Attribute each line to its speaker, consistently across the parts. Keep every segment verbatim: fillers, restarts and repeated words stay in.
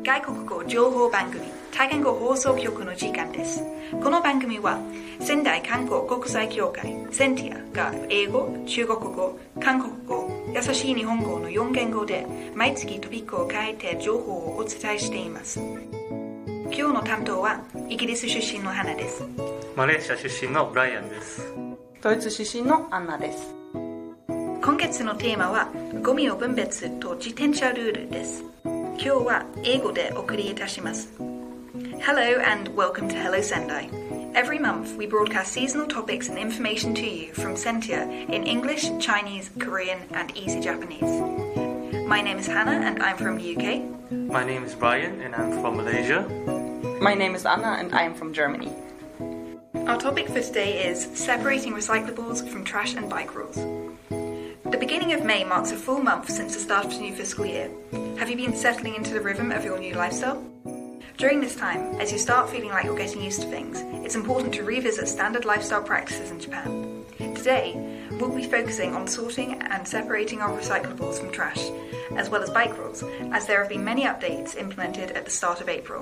Speaker 1: 外国語情報番組多言語放送局の時間です。この番組は仙台観光国際協会センティアが英語、中国語、韓国語、優しい日本語のよん言語で毎月トピックを変えて情報をお伝えしています。今日の担当はイギリス出身の花です。
Speaker 2: マレーシア出身のブライアンです。
Speaker 3: ドイツ出身のアンナです。
Speaker 1: 今月のテーマはゴミを分別と自転車ルールです。今日は英語でお送りいたします。Hello and welcome to Hello Sendai. Every month we broadcast seasonal topics and information to you from Sentia in English, Chinese, Korean and Easy Japanese. My name is Hannah and I'm from the U K.
Speaker 2: My name is Brian and I'm from Malaysia.
Speaker 3: My name is Anna and I am from Germany.
Speaker 1: Our topic for today is separating recyclables from trash and bike rules. The beginning of May marks a full month since the start of the new fiscal year. Have you been settling into the rhythm of your new lifestyle? During this time, as you start feeling like you're getting used to things, it's important to revisit standard lifestyle practices in Japan. Today, we'll be focusing on sorting and separating our recyclables from trash, as well as bike rules, as there have been many updates implemented at the start of April.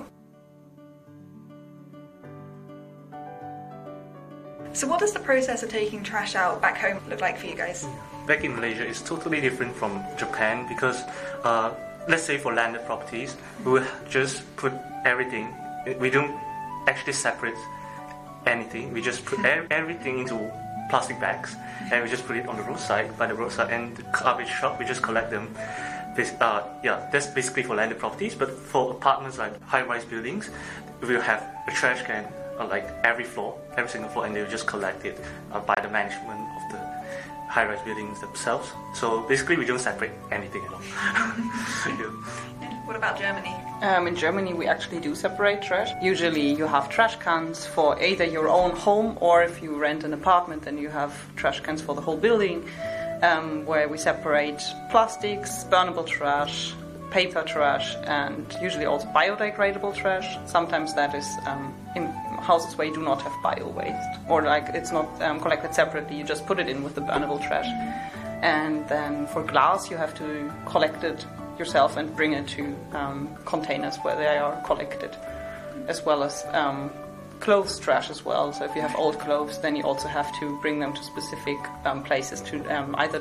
Speaker 1: So what does the process of taking trash out back home look like for you guys?
Speaker 2: Back in Malaysia, it's totally different from Japan because, uh, let's say for landed properties, we will just put everything. We don't actually separate anything. We just put er- everything into plastic bags and we just put it on the roadside, by the roadside, and the garbage truck, we just collect them. This, uh, yeah, that's basically for landed properties. But for apartments like high-rise buildings, we'll have a trash can on like every floor, every single floor, and they'll just collect it uh, by the management of the high-rise buildings themselves. So basically, we don't separate anything at all. Yeah.
Speaker 1: What about Germany?
Speaker 3: Um, in Germany, we actually do separate trash. Usually, you have trash cans for either your own home, or if you rent an apartment, then you have trash cans for the whole building, um, where we separate plastics, burnable trash, paper trash, and usually also biodegradable trash. Sometimes that is um, in houses where you do not have bio waste, or like it's not um, collected separately, you just put it in with the burnable trash. And then for glass, you have to collect it yourself and bring it to um, containers where they are collected, as well as um, clothes trash as well. So if you have old clothes, then you also have to bring them to specific um, places to um, either